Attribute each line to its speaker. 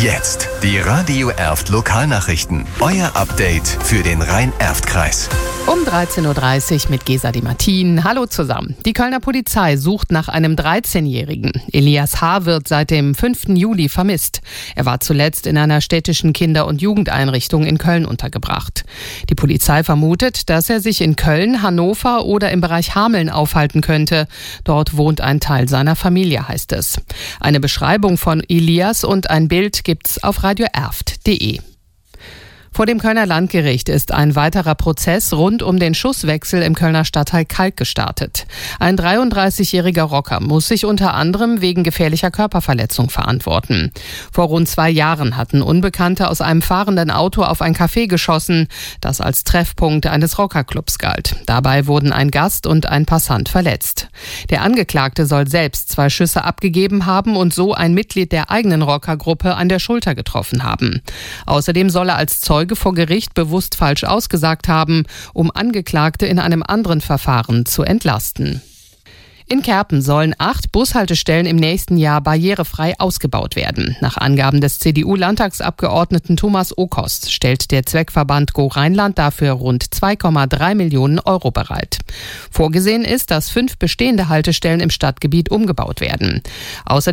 Speaker 1: Jetzt die Radio Erft Lokalnachrichten. Euer Update für den Rhein-Erft-Kreis.
Speaker 2: Um 13.30 Uhr mit Gesa Di Martin. Hallo zusammen. Die Kölner Polizei sucht nach einem 13-Jährigen. Elias H. wird seit dem 5. Juli vermisst. Er war zuletzt in einer städtischen Kinder- und Jugendeinrichtung in Köln untergebracht. Die Polizei vermutet, dass er sich in Köln, Hannover oder im Bereich Hameln aufhalten könnte. Dort wohnt ein Teil seiner Familie, heißt es. Eine Beschreibung von Elias und ein Bild gibt's auf radioerft.de. Vor dem Kölner Landgericht ist ein weiterer Prozess rund um den Schusswechsel im Kölner Stadtteil Kalk gestartet. Ein 33-jähriger Rocker muss sich unter anderem wegen gefährlicher Körperverletzung verantworten. Vor rund 2 Jahren hatten Unbekannte aus einem fahrenden Auto auf ein Café geschossen, das als Treffpunkt eines Rockerclubs galt. Dabei wurden ein Gast und ein Passant verletzt. Der Angeklagte soll selbst 2 Schüsse abgegeben haben und so ein Mitglied der eigenen Rockergruppe an der Schulter getroffen haben. Außerdem soll er als Zeuge vor Gericht bewusst falsch ausgesagt haben, um Angeklagte in einem anderen Verfahren zu entlasten. In Kerpen sollen 8 Bushaltestellen im nächsten Jahr barrierefrei ausgebaut werden. Nach Angaben des CDU-Landtagsabgeordneten Thomas Okost stellt der Zweckverband Go Rheinland dafür rund 2,3 Millionen Euro bereit. Vorgesehen ist, dass 5 bestehende Haltestellen im Stadtgebiet umgebaut werden. Außerdem